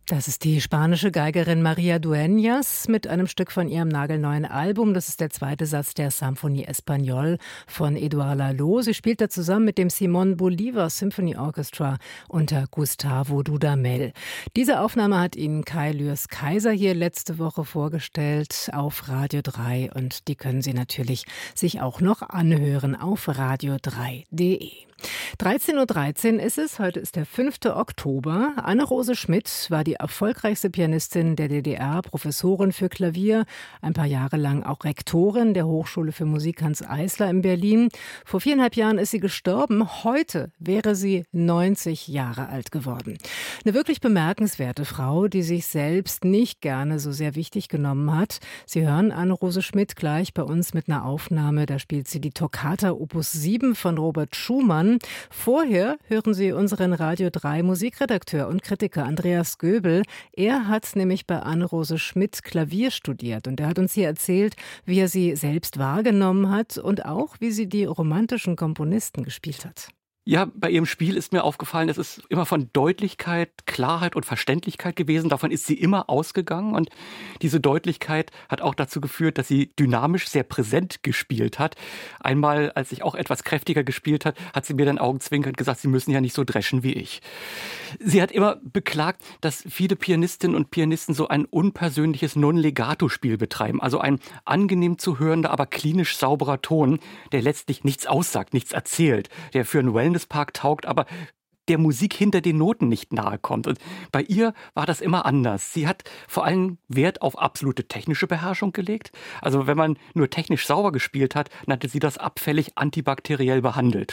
Das ist die spanische Geigerin María Dueñas mit einem Stück von ihrem nagelneuen Album. Das ist der zweite Satz der Symphonie Espagnole von Édouard Lalo. Sie spielt da zusammen mit dem Simón Bolívar Symphony Orchestra unter Gustavo Dudamel. Diese Aufnahme hat Ihnen Kai Lürs-Kaiser hier letzte Woche vorgestellt auf Radio 3. Und die können Sie natürlich sich auch noch anhören auf radio3.de. 13:13 Uhr ist es, heute ist der 5. Oktober. Anne-Rose Schmidt war die erfolgreichste Pianistin der DDR, Professorin für Klavier, ein paar Jahre lang auch Rektorin der Hochschule für Musik Hanns Eisler in Berlin. Vor 4,5 Jahren ist sie gestorben. Heute wäre sie 90 Jahre alt geworden. Eine wirklich bemerkenswerte Frau, die sich selbst nicht gerne so sehr wichtig genommen hat. Sie hören Anne-Rose Schmidt gleich bei uns mit einer Aufnahme. Da spielt sie die Toccata Opus 7 von Robert Schumann. Vorher hören Sie unseren Radio 3 Musikredakteur und Kritiker Andreas Göbel. Er hat nämlich bei Anne-Rose Schmidt Klavier studiert und er hat uns hier erzählt, wie er sie selbst wahrgenommen hat und auch, wie sie die romantischen Komponisten gespielt hat. Ja, bei ihrem Spiel ist mir aufgefallen, es ist immer von Deutlichkeit, Klarheit und Verständlichkeit gewesen. Davon ist sie immer ausgegangen. Und diese Deutlichkeit hat auch dazu geführt, dass sie dynamisch sehr präsent gespielt hat. Einmal, als ich auch etwas kräftiger gespielt hat sie mir dann augenzwinkernd gesagt, Sie müssen ja nicht so dreschen wie ich. Sie hat immer beklagt, dass viele Pianistinnen und Pianisten so ein unpersönliches Non-Legato-Spiel betreiben. Also ein angenehm zu hörender, aber klinisch sauberer Ton, der letztlich nichts aussagt, nichts erzählt, der für einen Wellnesspark taugt, aber der Musik hinter den Noten nicht nahe kommt. Und bei ihr war das immer anders. Sie hat vor allem Wert auf absolute technische Beherrschung gelegt. Also wenn man nur technisch sauber gespielt hat, nannte sie das abfällig antibakteriell behandelt.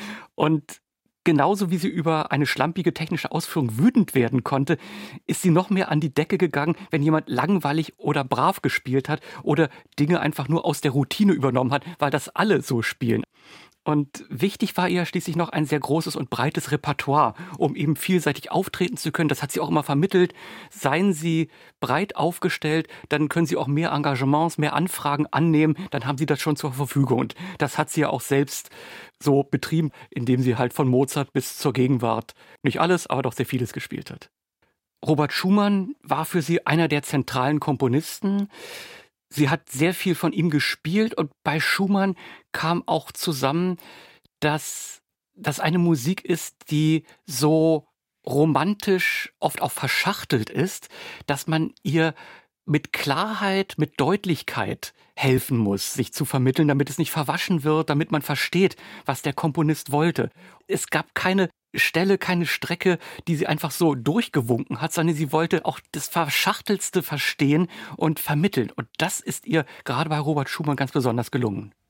Und genauso wie sie über eine schlampige technische Ausführung wütend werden konnte, ist sie noch mehr an die Decke gegangen, wenn jemand langweilig oder brav gespielt hat oder Dinge einfach nur aus der Routine übernommen hat, weil das alle so spielen. Und wichtig war ihr schließlich noch ein sehr großes und breites Repertoire, um eben vielseitig auftreten zu können. Das hat sie auch immer vermittelt. Seien Sie breit aufgestellt, dann können Sie auch mehr Engagements, mehr Anfragen annehmen. Dann haben Sie das schon zur Verfügung. Und das hat sie ja auch selbst so betrieben, indem sie halt von Mozart bis zur Gegenwart nicht alles, aber doch sehr vieles gespielt hat. Robert Schumann war für sie einer der zentralen Komponisten. Sie hat sehr viel von ihm gespielt und bei Schumann kam auch zusammen, dass das eine Musik ist, die so romantisch oft auch verschachtelt ist, dass man ihr mit Klarheit, mit Deutlichkeit helfen muss, sich zu vermitteln, damit es nicht verwaschen wird, damit man versteht, was der Komponist wollte. Es gab keine Stelle, keine Strecke, die sie einfach so durchgewunken hat, sondern sie wollte auch das Verschachtelste verstehen und vermitteln. Und das ist ihr gerade bei Robert Schumann ganz besonders gelungen.